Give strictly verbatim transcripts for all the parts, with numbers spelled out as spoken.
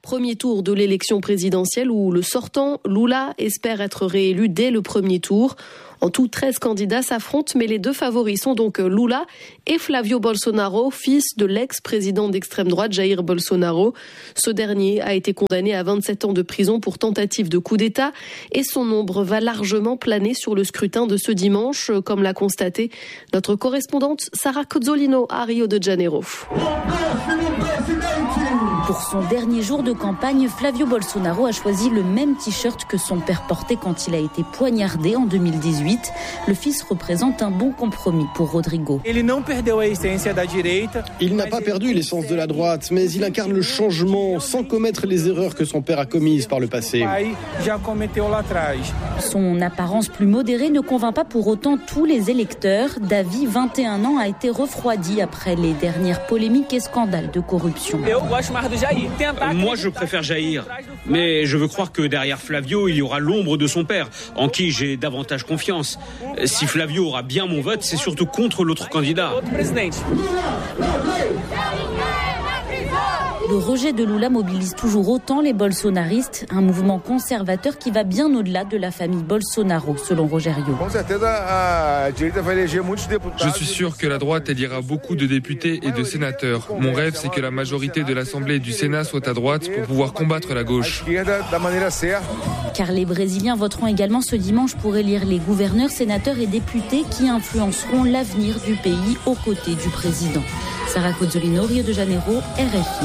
Premier tour de l'élection présidentielle où le sortant Lula espère être réélu dès le premier tour. En tout, treize candidats s'affrontent, mais les deux favoris sont donc Lula et Flavio Bolsonaro, fils de l'ex-président d'extrême droite Jair Bolsonaro. Ce dernier a été condamné à vingt-sept ans de prison pour tentative de coup d'État et son ombre va largement planer sur le scrutin de ce dimanche, comme l'a constaté notre correspondante Sarah Cozzolino à Rio de Janeiro. Pour son dernier jour de campagne, Flavio Bolsonaro a choisi le même t-shirt que son père portait quand il a été poignardé en deux mille dix-huit. Le fils représente un bon compromis pour Rodrigo. Il n'a pas perdu l'essence de la droite, mais il incarne le changement sans commettre les erreurs que son père a commises par le passé. Son apparence plus modérée ne convainc pas pour autant tous les électeurs. Davi, vingt et un ans, a été refroidi après les dernières polémiques et scandales de corruption. Moi, je préfère Jair, mais je veux croire que derrière Flavio, il y aura l'ombre de son père, en qui j'ai davantage confiance. Si Flavio aura bien mon vote, c'est surtout contre l'autre candidat. Le rejet de Lula mobilise toujours autant les bolsonaristes, un mouvement conservateur qui va bien au-delà de la famille Bolsonaro, selon Rogério. Je suis sûr que la droite éliera beaucoup de députés et de sénateurs. Mon rêve, c'est que la majorité de l'Assemblée et du Sénat soit à droite pour pouvoir combattre la gauche. Car les Brésiliens voteront également ce dimanche pour élire les gouverneurs, sénateurs et députés qui influenceront l'avenir du pays aux côtés du président. Sarah Cozzolino, Rio de Janeiro, R F I.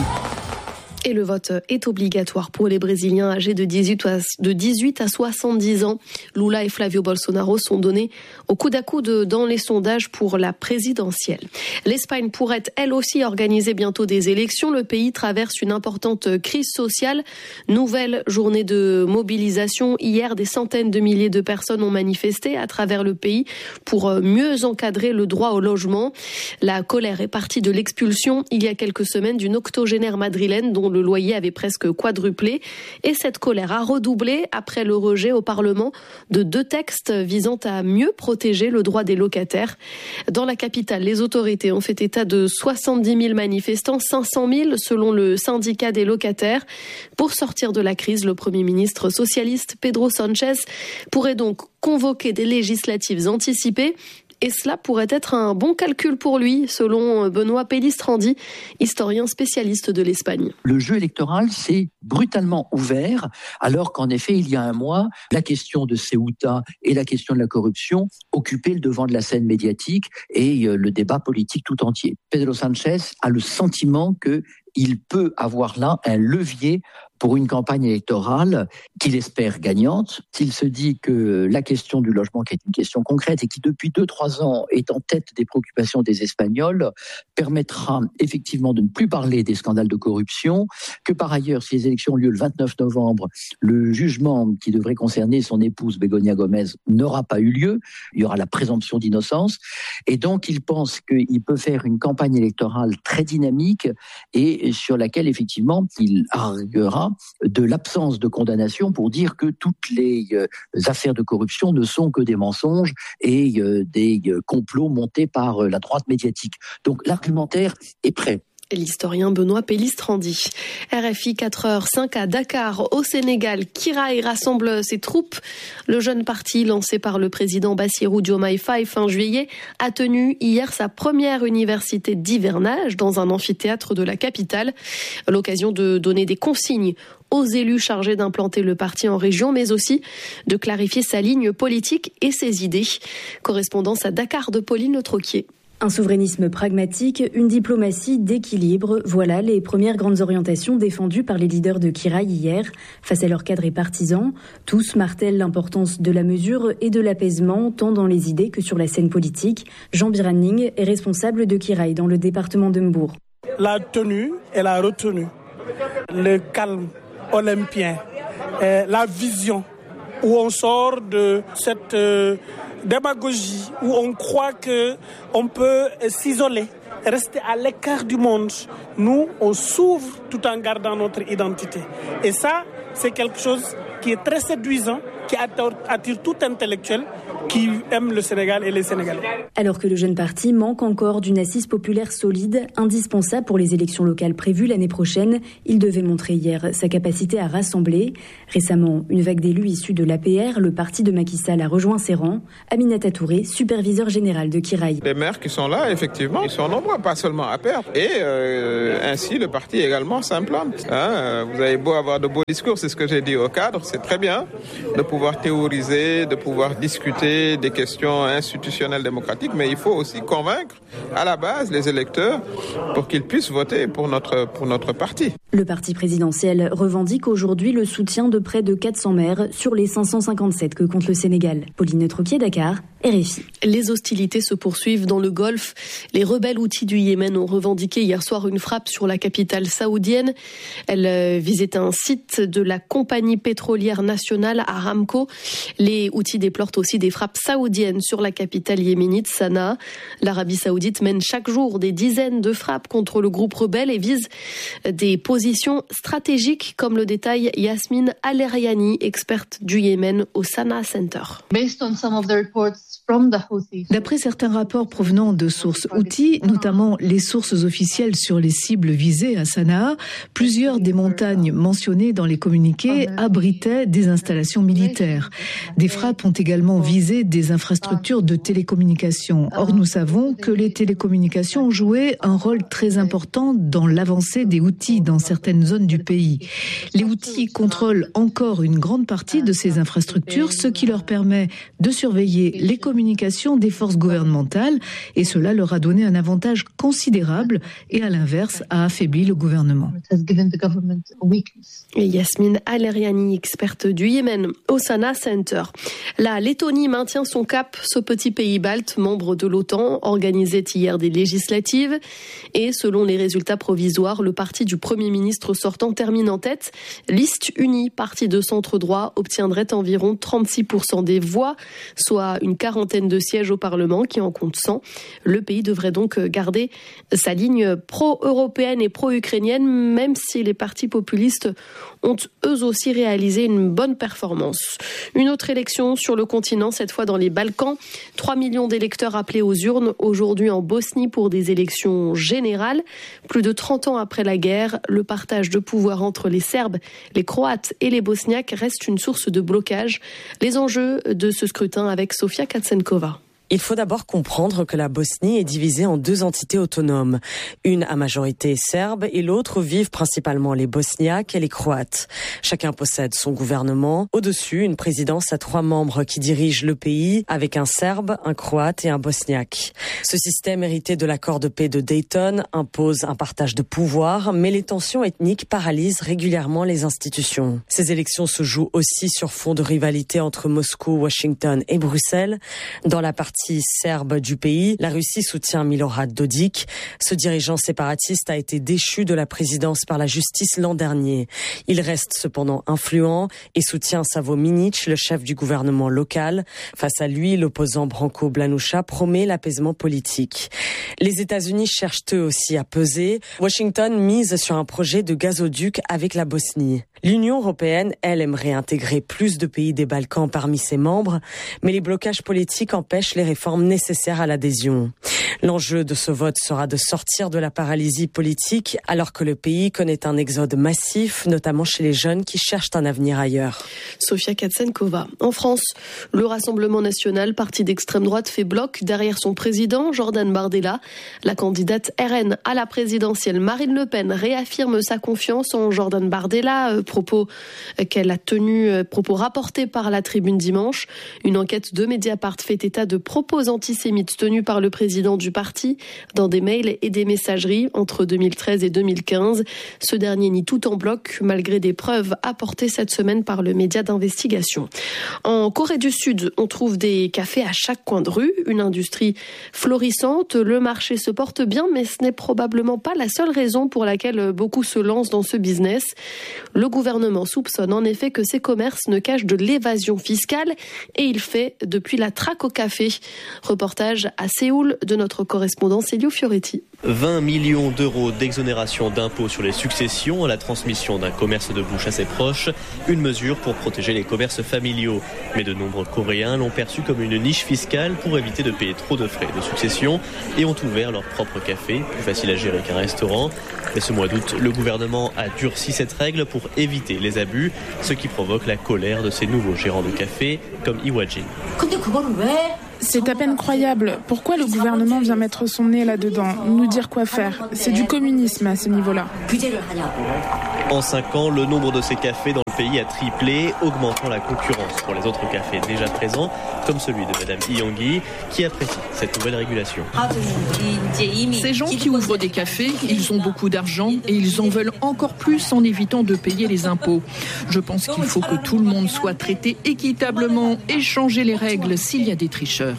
Et le vote est obligatoire pour les Brésiliens âgés de dix-huit à soixante-dix ans. Lula et Flavio Bolsonaro sont donnés au coude à coude dans les sondages pour la présidentielle. L'Espagne pourrait elle aussi organiser bientôt des élections. Le pays traverse une importante crise sociale. Nouvelle journée de mobilisation. Hier, des centaines de milliers de personnes ont manifesté à travers le pays pour mieux encadrer le droit au logement. La colère est partie de l'expulsion il y a quelques semaines d'une octogénaire madrilène dont le loyer avait presque quadruplé. Et cette colère a redoublé après le rejet au Parlement de deux textes visant à mieux protéger le droit des locataires. Dans la capitale, les autorités ont fait état de soixante-dix mille manifestants, cinq cent mille selon le syndicat des locataires. Pour sortir de la crise, le Premier ministre socialiste Pedro Sánchez pourrait donc convoquer des législatives anticipées. Et cela pourrait être un bon calcul pour lui, selon Benoît Pellistrandi, historien spécialiste de l'Espagne. Le jeu électoral s'est brutalement ouvert, alors qu'en effet, il y a un mois, la question de Ceuta et la question de la corruption occupaient le devant de la scène médiatique et le débat politique tout entier. Pedro Sánchez a le sentiment qu'il peut avoir là un levier pour une campagne électorale qu'il espère gagnante. S'il se dit que la question du logement, qui est une question concrète et qui depuis deux trois ans est en tête des préoccupations des Espagnols, permettra effectivement de ne plus parler des scandales de corruption, que par ailleurs, si les élections ont lieu le vingt-neuf novembre, le jugement qui devrait concerner son épouse Begoña Gómez n'aura pas eu lieu, il y aura la présomption d'innocence, et donc il pense qu'il peut faire une campagne électorale très dynamique et sur laquelle effectivement il arguera de l'absence de condamnation pour dire que toutes les euh, affaires de corruption ne sont que des mensonges et euh, des euh, complots montés par euh, la droite médiatique. Donc l'argumentaire est prêt. Et l'historien Benoît Pellistrandi. R F I quatre heures cinq à Dakar, au Sénégal. Kiraï rassemble ses troupes. Le jeune parti lancé par le président Bassirou Diomaye Faye fin juillet a tenu hier sa première université d'hivernage dans un amphithéâtre de la capitale. L'occasion de donner des consignes aux élus chargés d'implanter le parti en région, mais aussi de clarifier sa ligne politique et ses idées. Correspondance à Dakar de Pauline Le Troquier. Un souverainisme pragmatique, une diplomatie d'équilibre, voilà les premières grandes orientations défendues par les leaders de Kiraï hier. Face à leurs cadres et partisans, tous martèlent l'importance de la mesure et de l'apaisement, tant dans les idées que sur la scène politique. Jean Biranning est responsable de Kiraï dans le département de Mbour. La tenue et la retenue, le calme olympien, la vision où on sort de cette euh, démagogie, où on croit qu'on peut s'isoler, rester à l'écart du monde. Nous, on s'ouvre tout en gardant notre identité. Et ça, c'est quelque chose qui est très séduisant qui attire tout intellectuel qui aime le Sénégal et les Sénégalais. Alors que le jeune parti manque encore d'une assise populaire solide, indispensable pour les élections locales prévues l'année prochaine, il devait montrer hier sa capacité à rassembler. Récemment, une vague d'élus issus de l'A P R, le parti de Macky Sall, a rejoint ses rangs. Aminata Touré, superviseur général de Kiraï. Les maires qui sont là, effectivement, ils sont nombreux, pas seulement A P R. Et euh, ainsi, le parti également s'implante. Hein, vous avez beau avoir de beaux discours, c'est ce que j'ai dit au cadre, c'est très bien de pouvoir théoriser, de pouvoir discuter des questions institutionnelles démocratiques, mais il faut aussi convaincre à la base les électeurs pour qu'ils puissent voter pour notre, pour notre parti. Le parti présidentiel revendique aujourd'hui le soutien de près de quatre cents maires sur les cinq cent cinquante-sept que compte le Sénégal. Pauline Troquier, Dakar, R F I. Les hostilités se poursuivent dans le Golfe. Les rebelles houthis du Yémen ont revendiqué hier soir une frappe sur la capitale saoudienne. Elle visait un site de la compagnie pétrolière nationale Aramco. Les houthis déplorent aussi des frappes saoudiennes sur la capitale yéménite Sanaa. L'Arabie saoudite mène chaque jour des dizaines de frappes contre le groupe rebelle et vise des positions stratégiques, comme le détaille Yasmine Al-Eryani, experte du Yémen au Sanaa Center. D'après certains rapports provenant de sources houthis, notamment les sources officielles sur les cibles visées à Sanaa, plusieurs des montagnes mentionnées dans les communiqués abritaient des installations militaires. Des frappes ont également visé des infrastructures de télécommunications. Or, nous savons que les télécommunications ont joué un rôle très important dans l'avancée des Houthis dans certaines zones du pays. Les Houthis contrôlent encore une grande partie de ces infrastructures, ce qui leur permet de surveiller les communications des forces gouvernementales, et cela leur a donné un avantage considérable et à l'inverse a affaibli le gouvernement. Et Yasmine Al-Eryani, experte du Yémen au Sanaa Center. La Lettonie maintient son cap. Ce petit pays balte, membre de l'OTAN, organisait hier des législatives et selon les résultats provisoires, le parti du Premier ministre sortant termine en tête. Liste unie, parti de centre droit, obtiendrait environ trente-six pour cent des voix, soit une quarantaine de sièges au Parlement qui en compte cent. Le pays devrait donc garder sa ligne pro-européenne et pro-ukrainienne, même si les partis populistes ont eux aussi réalisé une bonne performance. Une autre élection sur le continent, cette fois dans les Balkans. trois millions d'électeurs appelés aux urnes aujourd'hui en Bosnie pour des élections générales. Plus de trente ans après la guerre, le partage de pouvoir entre les Serbes, les Croates et les Bosniaques reste une source de blocage. Les enjeux de ce scrutin avec Sofia Katsenkova. Il faut d'abord comprendre que la Bosnie est divisée en deux entités autonomes. Une à majorité serbe et l'autre où vivent principalement les Bosniaques et les Croates. Chacun possède son gouvernement. Au-dessus, une présidence à trois membres qui dirigent le pays avec un Serbe, un Croate et un Bosniaque. Ce système hérité de l'accord de paix de Dayton impose un partage de pouvoir, mais les tensions ethniques paralysent régulièrement les institutions. Ces élections se jouent aussi sur fond de rivalité entre Moscou, Washington et Bruxelles. Dans la partie serbe du pays, la Russie soutient Milorad Dodik. Ce dirigeant séparatiste a été déchu de la présidence par la justice l'an dernier. Il reste cependant influent et soutient Savo Minic, le chef du gouvernement local. Face à lui, l'opposant Branko Blanoucha promet l'apaisement politique. Les États-Unis cherchent eux aussi à peser. Washington mise sur un projet de gazoduc avec la Bosnie. L'Union européenne, elle, aimerait intégrer plus de pays des Balkans parmi ses membres, mais les blocages politiques empêchent les réformes nécessaires à l'adhésion. L'enjeu de ce vote sera de sortir de la paralysie politique alors que le pays connaît un exode massif, notamment chez les jeunes qui cherchent un avenir ailleurs. Sofia Katsenkova. En France, le Rassemblement national, parti d'extrême droite, fait bloc derrière son président, Jordan Bardella. La candidate R N à la présidentielle, Marine Le Pen, réaffirme sa confiance en Jordan Bardella, propos qu'elle a tenus, propos rapportés par la Tribune dimanche. Une enquête de Mediapart fait état de propos antisémites tenus par le président du parti dans des mails et des messageries entre deux mille treize et deux mille quinze. Ce dernier nie tout en bloc, malgré des preuves apportées cette semaine par le média d'investigation. En Corée du Sud, on trouve des cafés à chaque coin de rue, une industrie florissante. Le marché se porte bien, mais ce n'est probablement pas la seule raison pour laquelle beaucoup se lancent dans ce business. Le gouvernement soupçonne en effet que ces commerces ne cachent de l'évasion fiscale et il fait depuis la traque au café. Reportage à Séoul de notre correspondant Célio Fioretti. vingt millions d'euros d'exonération d'impôts sur les successions à la transmission d'un commerce de bouche à ses proches, une mesure pour protéger les commerces familiaux. Mais de nombreux Coréens l'ont perçu comme une niche fiscale pour éviter de payer trop de frais de succession et ont ouvert leur propre café, plus facile à gérer qu'un restaurant. Mais ce mois d'août, le gouvernement a durci cette règle pour éviter les abus, ce qui provoque la colère de ces nouveaux gérants de café comme Iwajin. C'est à peine croyable. Pourquoi le gouvernement vient mettre son nez là-dedans, nous dire quoi faire? C'est du communisme à ce niveau-là. En cinq ans, le nombre de ces cafés dans le pays a triplé, augmentant la concurrence pour les autres cafés déjà présents, comme celui de Madame Iyongi, qui apprécie cette nouvelle régulation. Ces gens qui ouvrent des cafés, ils ont beaucoup d'argent et ils en veulent encore plus en évitant de payer les impôts. Je pense qu'il faut que tout le monde soit traité équitablement et changer les règles s'il y a des tricheurs.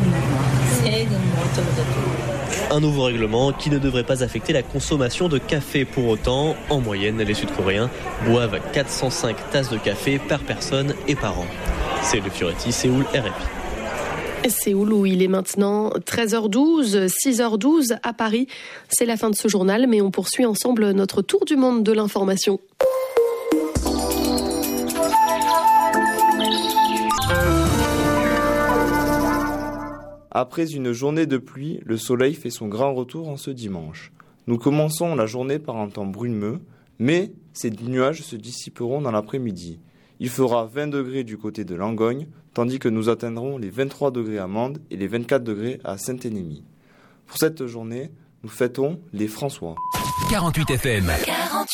Un nouveau règlement qui ne devrait pas affecter la consommation de café pour autant. En moyenne, les Sud-Coréens boivent quatre cent cinq tasses de café par personne et par an. C'est le Fioretti, Séoul, R F I. Séoul où il est maintenant treize heures douze, six heures douze à Paris. C'est la fin de ce journal, mais on poursuit ensemble notre tour du monde de l'information. Après une journée de pluie, le soleil fait son grand retour en ce dimanche. Nous commençons la journée par un temps brumeux, mais ces nuages se dissiperont dans l'après-midi. Il fera vingt degrés du côté de Langogne, tandis que nous atteindrons les vingt-trois degrés à Mende et les vingt-quatre degrés à Saint-Énémy. Pour cette journée, nous fêtons les François. quarante-huit F M. quarante-huit